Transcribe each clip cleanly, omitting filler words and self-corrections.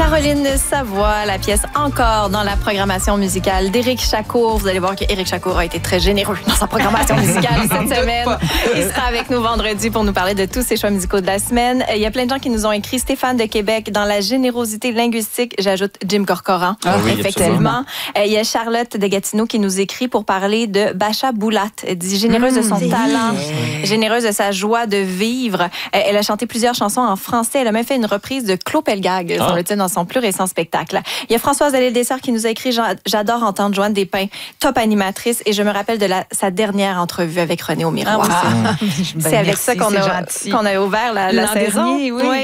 Caroline Savoie, la pièce Encore dans la programmation musicale d'Éric Chacour. Vous allez voir qu'Éric Chacour a été très généreux dans sa programmation musicale cette semaine. Il sera avec nous vendredi pour nous parler de tous ses choix musicaux de la semaine. Il y a plein de gens qui nous ont écrit. Stéphane de Québec, dans la générosité linguistique, j'ajoute Jim Corcoran. Oui, effectivement. Il y a Charlotte de Gatineau qui nous écrit pour parler de Bacha Boulat. Elle dit généreuse de son talent, généreuse de sa joie de vivre. Elle a chanté plusieurs chansons en français. Elle a même fait une reprise de Claude Pelgag, semble-t-il, dans son plus récent spectacle. Il y a Françoise Allée-Dessert qui nous a écrit « J'adore entendre Joanne Despins, top animatrice, et je me rappelle de sa dernière entrevue avec René Aumiron. C'est avec ça qu'on a ouvert la saison.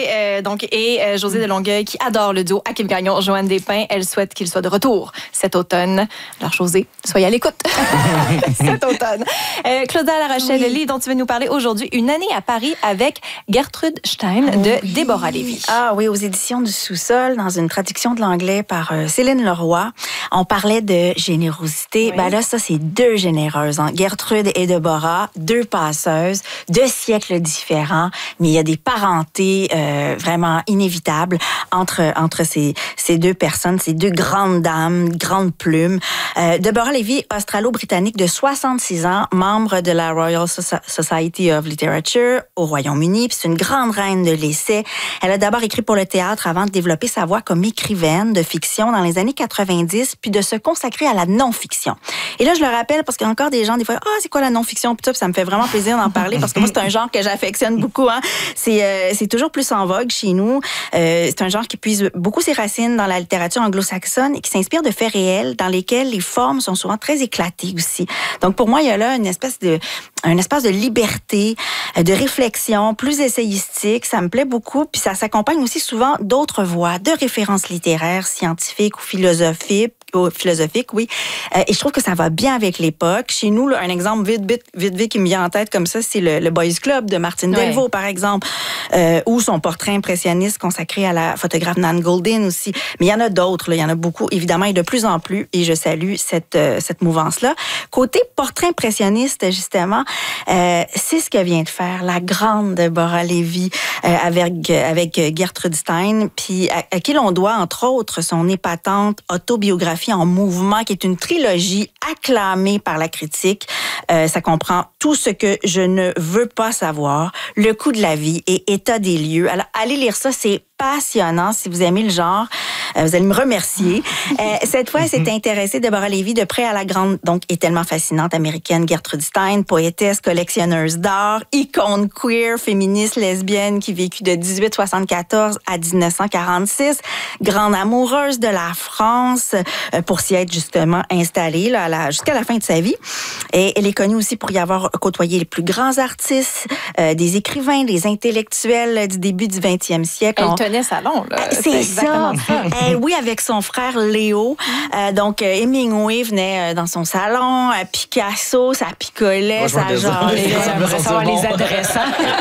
José de Longueuil qui adore le duo Hakim Gagnon, Joanne Despins. Elle souhaite qu'il soit de retour cet automne. Alors José, soyez à l'écoute cet automne. Claudia Larochelle, dont tu veux nous parler aujourd'hui, Une année à Paris avec Gertrude Stein de Déborah Lévy. Ah oui, aux éditions du Sous-sol, dans une traduction de l'anglais par Céline Leroy. On parlait de générosité. Ben là, ça, c'est deux généreuses. Gertrude et Déborah, deux passeuses, deux siècles différents, mais il y a des parentés vraiment inévitables entre ces deux personnes, ces deux grandes dames, grandes plumes. Déborah Lévy, australo-britannique de 66 ans, membre de la Royal Society of Literature au Royaume-Uni, puis c'est une grande reine de l'essai. Elle a d'abord écrit pour le théâtre avant de développer sa voix comme écrivaine de fiction dans les années 90, puis de se consacrer à la non-fiction. Et là, je le rappelle parce qu'il y a encore des gens, des fois, c'est quoi la non-fiction? Puis ça me fait vraiment plaisir d'en parler parce que moi, c'est un genre que j'affectionne beaucoup. Hein. C'est toujours plus en vogue chez nous. C'est un genre qui puise beaucoup ses racines dans la littérature anglo-saxonne et qui s'inspire de faits réels dans lesquels les formes sont souvent très éclatées aussi. Donc, pour moi, il y a là un espace de liberté, de réflexion, plus essayistique. Ça me plaît beaucoup. Puis ça s'accompagne aussi souvent d'autres voix, de références littéraires, scientifiques ou philosophiques, oui. Et je trouve que ça va bien avec l'époque. Chez nous, là, un exemple vite qui me vient en tête comme ça, c'est le Boys Club de Martine Delvaux, par exemple, ou son portrait impressionniste consacré à la photographe Nan Goldin aussi. Mais il y en a d'autres, là, il y en a beaucoup, évidemment, et de plus en plus, et je salue cette mouvance-là. Côté portrait impressionniste, justement, c'est ce que vient de faire la grande Déborah Lévy avec Gertrude Stein, puis à qui l'on doit, entre autres, son épatante autobiographie en mouvement, qui est une trilogie acclamée par la critique. Ça comprend Tout ce que je ne veux pas savoir, Le coût de la vie et État des lieux. Alors, allez lire ça, c'est passionnant. Si vous aimez le genre, vous allez me remercier. Cette fois, elle s'est intéressée, Déborah Lévy, de près à la grande, donc, et tellement fascinante américaine Gertrude Stein, poétesse, collectionneuse d'art, icône queer, féministe, lesbienne, qui vécut de 1874 à 1946, grande amoureuse de la France, pour s'y être justement installée là, jusqu'à la fin de sa vie. Et elle est connue aussi pour y avoir côtoyé les plus grands artistes, des écrivains, des intellectuels du début du 20e siècle. Elle tenait salon, là. C'est ça. Oui, avec son frère Léo. Donc, Hemingway venait dans son salon. Picasso, ça picolait, ça jasait. J'aimerais savoir les adresses.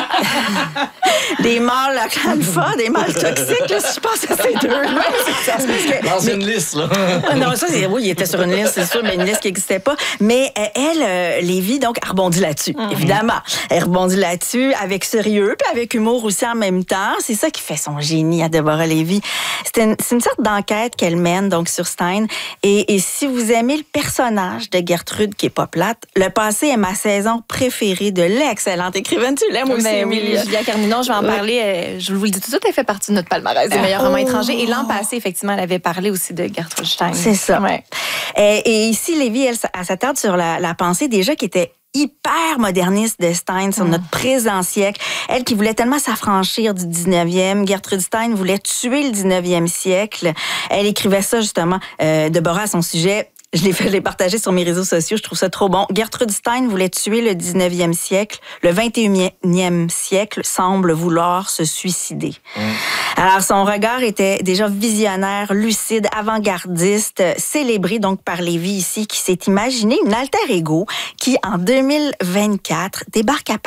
Des mâles à canfa, des mâles toxiques, là, si je pense à ces deux-là. Dans une liste, là. Non, ça, oui, il était sur une liste, c'est sûr, mais une liste qui n'existait pas. Mais elle, Lévy, donc, a rebondi là-dessus, évidemment. Elle rebondit là-dessus avec sérieux, puis avec humour aussi en même temps. C'est ça qui fait son génie à Déborah Lévy. C'est une sorte d'enquête qu'elle mène, donc, sur Stein. Et si vous aimez le personnage de Gertrude, qui est pas plate, Le passé est ma saison préférée de l'excellente écrivaine. Tu l'aimes aussi, Émilie? Julia Carninon, je vais en parler. Je vous le dis tout de suite, elle fait partie de notre palmarès des meilleurs romans étrangers. Et l'an passé, effectivement, elle avait parlé aussi de Gertrude Stein. C'est ça. Ouais. Et ici, Lévy, elle s'attarde sur la pensée déjà qui était hyper moderniste de Stein sur notre présent siècle. Elle qui voulait tellement s'affranchir du 19e. Gertrude Stein voulait tuer le 19e siècle. Elle écrivait ça, justement, Déborah, à son sujet. Je l'ai partagé sur mes réseaux sociaux, je trouve ça trop bon. Gertrude Stein voulait tuer le 19e siècle. Le 21e siècle semble vouloir se suicider. Alors, son regard était déjà visionnaire, lucide, avant-gardiste, célébré donc par Lévy ici, qui s'est imaginé une alter ego qui, en 2024, débarque à